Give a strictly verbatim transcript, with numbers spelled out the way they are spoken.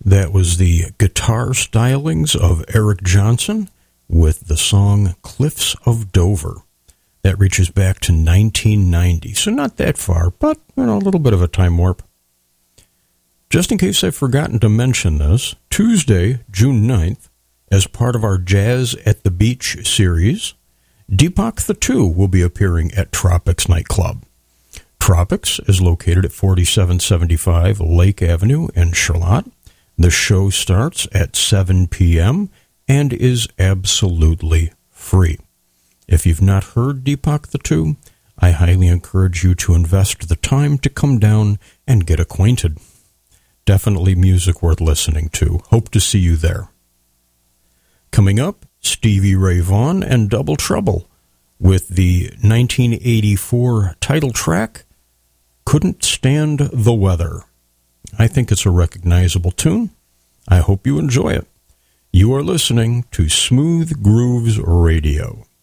That was the guitar stylings of Eric Johnson with the song Cliffs of Dover. That reaches back to nineteen ninety, so not that far, but you know, a little bit of a time warp. Just in case I've forgotten to mention this, Tuesday, June ninth, as part of our Jazz at the Beach series, Deepak the Two will be appearing at Tropics Nightclub. Tropics is located at forty-seven seventy-five Lake Avenue in Charlotte. The show starts at seven p.m. and is absolutely free. If you've not heard Deepak the Two, I highly encourage you to invest the time to come down and get acquainted. Definitely music worth listening to. Hope to see you there. Coming up, Stevie Ray Vaughan and Double Trouble with the nineteen eighty-four title track, Couldn't Stand the Weather. I think it's a recognizable tune. I hope you enjoy it. You are listening to Smooth Grooves Radio.